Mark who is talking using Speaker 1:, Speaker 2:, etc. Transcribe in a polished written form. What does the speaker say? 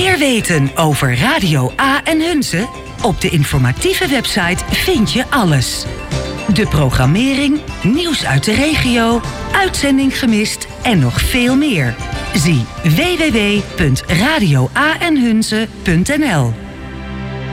Speaker 1: Meer weten over Radio A en Hunze? Op de informatieve website vind je alles. De programmering, nieuws uit de regio, uitzending gemist en nog veel meer. Zie www.radioaenhunze.nl.